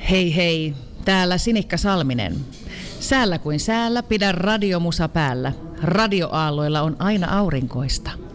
Hei hei, täällä Sinikka Salminen. Säällä kuin säällä pidä radiomusa päällä. Radioaalloilla on aina aurinkoista.